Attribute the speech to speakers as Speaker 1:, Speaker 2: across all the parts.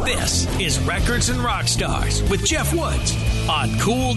Speaker 1: This is Records and Rock Stars with Jeff Woods on Cool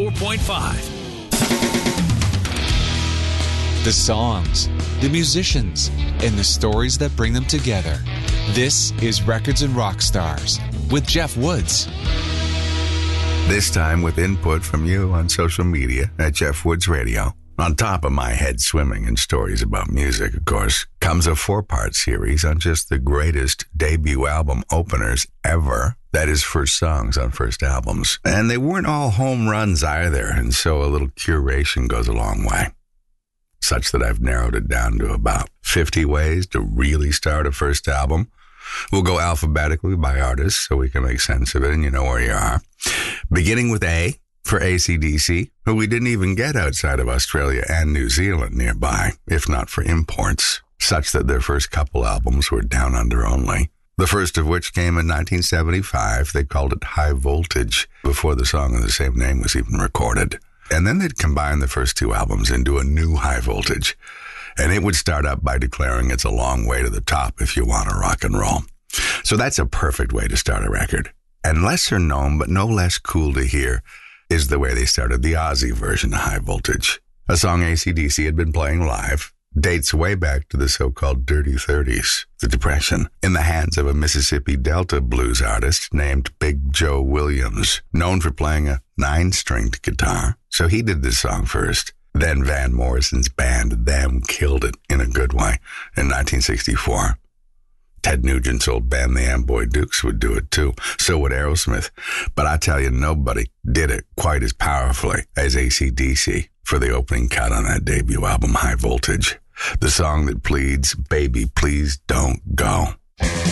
Speaker 1: 94.5.
Speaker 2: The songs, the musicians, and the stories that bring them together. This is Records and Rock Stars with Jeff Woods.
Speaker 3: This time with input from you on social media at Jeff Woods Radio. On top of my head swimming in stories about music, of course, comes a 4-part series on just the greatest debut album openers ever. That is, first songs on first albums. And they weren't all home runs either, and so a little curation goes a long way. Such that I've narrowed it down to about 50 ways to really start a first album. We'll go alphabetically by artist so we can make sense of it and you know where you are. Beginning with A for AC/DC, who we didn't even get outside of Australia and New Zealand nearby, if not for imports, such that their first couple albums were down under only. The first of which came in 1975. They called it High Voltage before the song of the same name was even recorded. And then they'd combine the first two albums into a new High Voltage. And it would start up by declaring it's a long way to the top if you want to rock and roll. So that's a perfect way to start a record. And lesser known, but no less cool to hear, is the way they started the Ozzy version of High Voltage. A song AC/DC had been playing live. Dates way back to the so-called Dirty 30s, the Depression, in the hands of a Mississippi Delta blues artist named Big Joe Williams, known for playing a 9-stringed guitar. So he did this song first. Then Van Morrison's band, Them, killed it in a good way in 1964. Ted Nugent's old band, the Amboy Dukes, would do it too. So would Aerosmith. But I tell you, nobody did it quite as powerfully as AC/DC for the opening cut on that debut album, High Voltage. The song that pleads, "Baby, please don't go."